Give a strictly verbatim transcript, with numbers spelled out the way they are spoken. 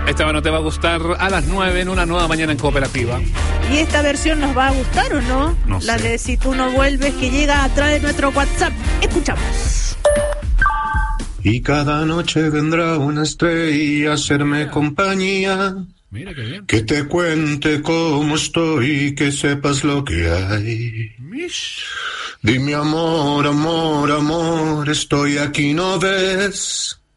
Esta no te va a gustar a las nueve en una nueva mañana en Cooperativa. ¿Y esta versión nos va a gustar o no? No La sé. de Si tú no vuelves, que llega a través de nuestro WhatsApp. Escuchamos. Y cada noche vendrá una estrella a hacerme compañía. Mira qué bien. Que te cuente cómo estoy, que sepas lo que hay. Dime amor, amor, amor, estoy aquí, ¿no ves?